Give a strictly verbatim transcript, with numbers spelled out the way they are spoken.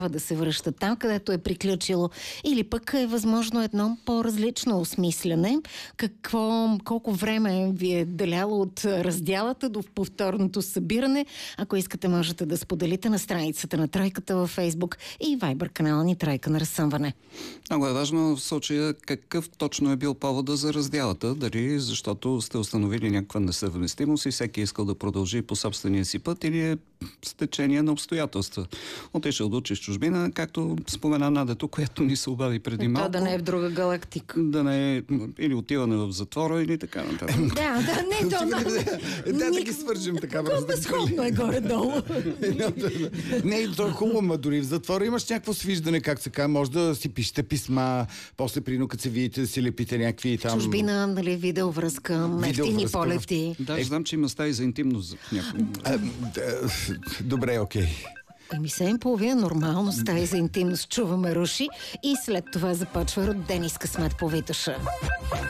да се връщат там, където е приключило. Или пък е възможно едно по-различно осмисляне. Какво, колко време ви е деляло от раздялата до повторното събиране. Ако искате, можете да споделите на страницата на Тройката във Фейсбук и Вайбър канала ни Тройка на разсъмване. Много е важно в случая какъв точно е бил повода за раздялата. Дали защото сте установили някаква несъвместимост и всеки искал да продължи по собствения си път, или е с течение на обстоятелства. Отишъл да учиш чужбина, както спомена Надето, която ни се обади преди малко. То да не е в друга галактика. Да не е или отиване в затвора, или така нататък. Да, да, не, то да, да ги свържим така. Безходно е горе-долу. Не, то е хубаво, ма дори в затвора имаш някакво свиждане, как се казва, може да си пишете писма, после при като се видите да си лепите някакви там... Чужбина, нали, видеовръзка, мефтини полети. Да, знам, че има стаи за интимност в някакъв. Добре, окей. Еми седем и половина, нормално, стаи за интимност, чуваме руши и след това започва родениска смет по Витоша.